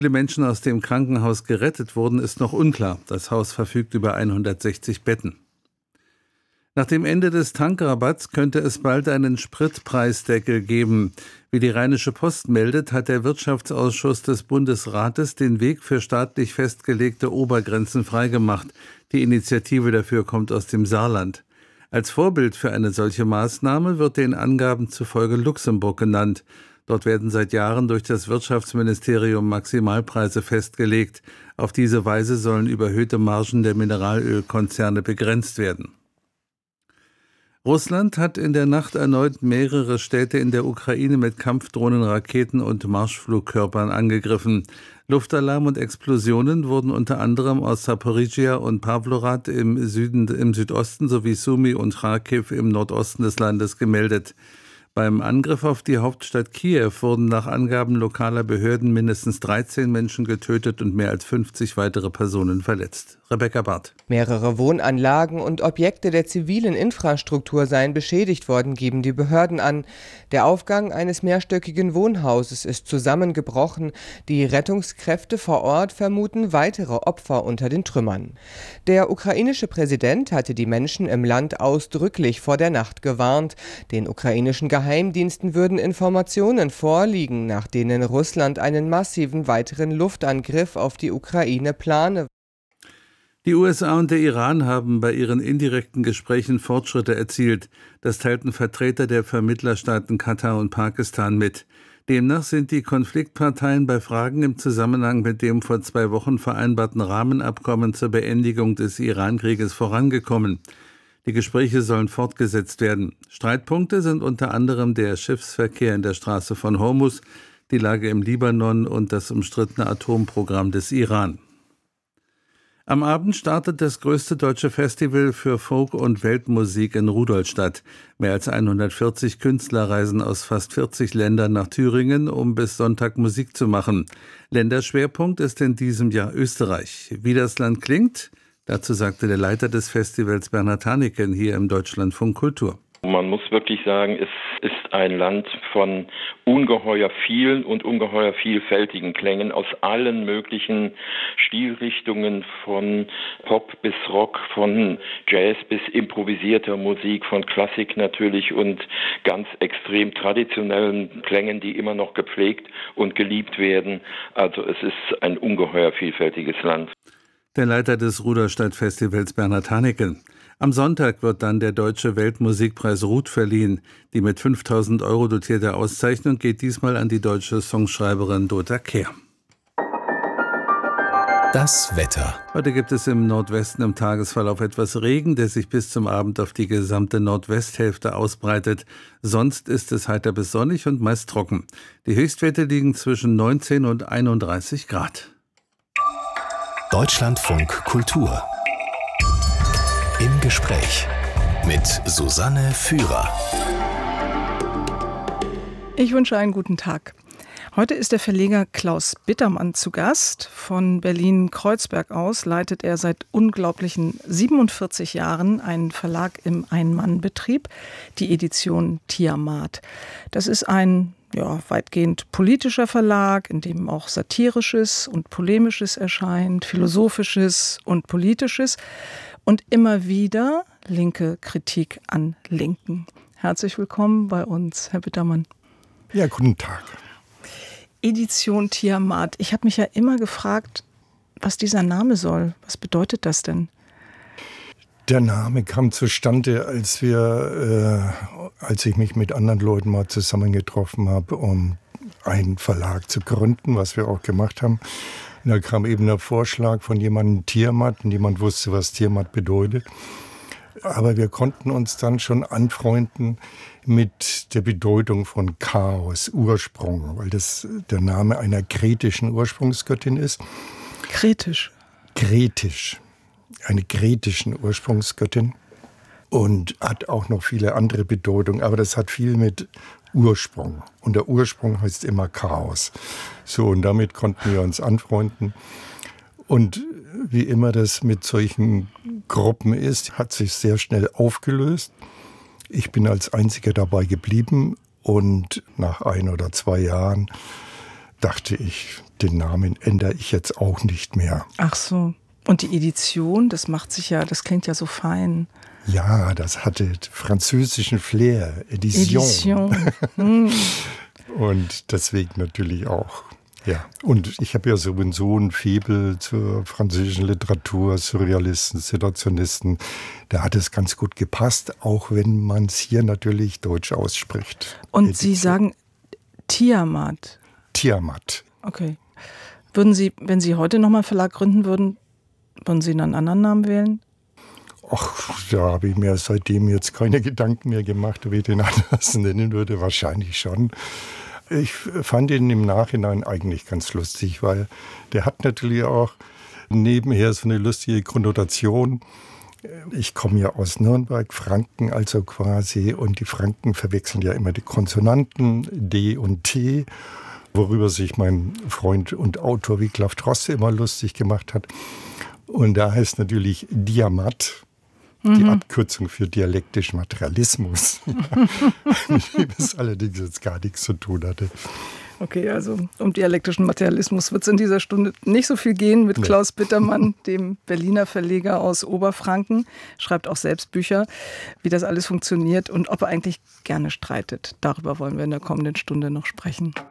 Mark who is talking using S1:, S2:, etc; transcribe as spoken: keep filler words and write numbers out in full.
S1: Wie viele Menschen aus dem Krankenhaus gerettet wurden, ist noch unklar. Das Haus verfügt über hundertsechzig Betten. Nach dem Ende des Tankrabatts könnte es bald einen Spritpreisdeckel geben. Wie die Rheinische Post meldet, hat der Wirtschaftsausschuss des Bundesrates den Weg für staatlich festgelegte Obergrenzen freigemacht. Die Initiative dafür kommt aus dem Saarland. Als Vorbild für eine solche Maßnahme wird den Angaben zufolge Luxemburg genannt. Dort werden seit Jahren durch das Wirtschaftsministerium Maximalpreise festgelegt. Auf diese Weise sollen überhöhte Margen der Mineralölkonzerne begrenzt werden. Russland hat in der Nacht erneut mehrere Städte in der Ukraine mit Kampfdrohnen, Raketen und Marschflugkörpern angegriffen. Luftalarm und Explosionen wurden unter anderem aus Saporizhia und Pawlorad im Süden, im Südosten sowie Sumy und Charkiw im Nordosten des Landes gemeldet. Beim Angriff auf die Hauptstadt Kiew wurden nach Angaben lokaler Behörden mindestens dreizehn Menschen getötet und mehr als fünfzig weitere Personen verletzt. Rebecca Barth.
S2: Mehrere Wohnanlagen und Objekte der zivilen Infrastruktur seien beschädigt worden, geben die Behörden an. Der Aufgang eines mehrstöckigen Wohnhauses ist zusammengebrochen. Die Rettungskräfte vor Ort vermuten weitere Opfer unter den Trümmern. Der ukrainische Präsident hatte die Menschen im Land ausdrücklich vor der Nacht gewarnt. Den ukrainischen Geheimdiensten würden Informationen vorliegen, nach denen Russland einen massiven weiteren Luftangriff auf die Ukraine plane.
S1: Die U S A und der Iran haben bei ihren indirekten Gesprächen Fortschritte erzielt. Das teilten Vertreter der Vermittlerstaaten Katar und Pakistan mit. Demnach sind die Konfliktparteien bei Fragen im Zusammenhang mit dem vor zwei Wochen vereinbarten Rahmenabkommen zur Beendigung des Iran-Krieges vorangekommen. Die Gespräche sollen fortgesetzt werden. Streitpunkte sind unter anderem der Schiffsverkehr in der Straße von Hormuz, die Lage im Libanon und das umstrittene Atomprogramm des Iran. Am Abend startet das größte deutsche Festival für Folk- und Weltmusik in Rudolstadt. Mehr als hundertvierzig Künstler reisen aus fast vierzig Ländern nach Thüringen, um bis Sonntag Musik zu machen. Länderschwerpunkt ist in diesem Jahr Österreich. Wie das Land klingt, dazu sagte der Leiter des Festivals Bernhard Haneken hier im Deutschlandfunk Kultur.
S3: Man muss wirklich sagen, es ist ein Land von ungeheuer vielen und ungeheuer vielfältigen Klängen aus allen möglichen Stilrichtungen, von Pop bis Rock, von Jazz bis improvisierter Musik, von Klassik natürlich und ganz extrem traditionellen Klängen, die immer noch gepflegt und geliebt werden. Also es ist ein ungeheuer vielfältiges Land.
S1: Der Leiter des Rudolstadt-Festivals Bernhard Haneken. Am Sonntag wird dann der Deutsche Weltmusikpreis Ruth verliehen. Die mit fünftausend Euro dotierte Auszeichnung geht diesmal an die deutsche Songschreiberin Dota Kehr.
S4: Das Wetter.
S1: Heute gibt es im Nordwesten im Tagesverlauf etwas Regen, der sich bis zum Abend auf die gesamte Nordwesthälfte ausbreitet. Sonst ist es heiter bis sonnig und meist trocken. Die Höchstwerte liegen zwischen neunzehn und einunddreißig Grad.
S4: Deutschlandfunk Kultur. Im Gespräch mit Susanne Führer.
S5: Ich wünsche einen guten Tag. Heute ist der Verleger Klaus Bittermann zu Gast. Von Berlin-Kreuzberg aus leitet er seit unglaublichen siebenundvierzig Jahren einen Verlag im Ein-Mann-Betrieb, die Edition Tiamat. Das ist ein ja, weitgehend politischer Verlag, in dem auch Satirisches und Polemisches erscheint, Philosophisches und Politisches und immer wieder linke Kritik an Linken. Herzlich willkommen bei uns, Herr Bittermann.
S6: Ja, guten Tag.
S5: Edition Tiamat. Ich habe mich ja immer gefragt, was dieser Name soll. Was bedeutet das denn?
S6: Der Name kam zustande, als wir, äh, als ich mich mit anderen Leuten mal zusammengetroffen habe, um einen Verlag zu gründen, was wir auch gemacht haben. Und da kam eben der Vorschlag von jemandem Tiamat, und niemand wusste, was Tiamat bedeutet. Aber wir konnten uns dann schon anfreunden mit der Bedeutung von Chaos, Ursprung, weil das der Name einer kretischen Ursprungsgöttin ist.
S5: Kretisch?
S6: Kretisch. Eine kretischen Ursprungsgöttin und hat auch noch viele andere Bedeutungen. Aber das hat viel mit Ursprung. Und der Ursprung heißt immer Chaos. So, und damit konnten wir uns anfreunden. Und wie immer das mit solchen Gruppen ist, hat sich sehr schnell aufgelöst. Ich bin als Einziger dabei geblieben und nach ein oder zwei Jahren dachte ich, den Namen ändere ich jetzt auch nicht mehr.
S5: Ach so. Und die Edition, das macht sich ja, das klingt ja so fein.
S6: Ja, das hatte französischen Flair, Edition.
S5: Edition. Hm.
S6: Und deswegen natürlich auch. Ja, und ich habe ja sowieso ein Faible zur französischen Literatur, Surrealisten, Situationisten. Da hat es ganz gut gepasst, auch wenn man es hier natürlich deutsch ausspricht.
S5: Und
S6: Edition.
S5: Sie sagen Tiamat.
S6: Tiamat.
S5: Okay. Würden Sie, wenn Sie heute nochmal einen Verlag gründen würden, würden Sie dann einen anderen Namen wählen?
S6: Ach, da habe ich mir seitdem jetzt keine Gedanken mehr gemacht, wie ich den anders nennen würde. Wahrscheinlich schon. Ich fand ihn im Nachhinein eigentlich ganz lustig, weil der hat natürlich auch nebenher so eine lustige Konnotation. Ich komme ja aus Nürnberg, Franken also quasi, und die Franken verwechseln ja immer die Konsonanten D und T, worüber sich mein Freund und Autor Wiglaf Droste immer lustig gemacht hat. Und da heißt natürlich Diamat, die mhm. Abkürzung für dialektischen Materialismus, mit dem es allerdings jetzt gar nichts zu tun hatte.
S5: Okay, also um dialektischen Materialismus wird es in dieser Stunde nicht so viel gehen mit nee. Klaus Bittermann, dem Berliner Verleger aus Oberfranken. Schreibt auch selbst Bücher, wie das alles funktioniert und ob er eigentlich gerne streitet. Darüber wollen wir in der kommenden Stunde noch sprechen.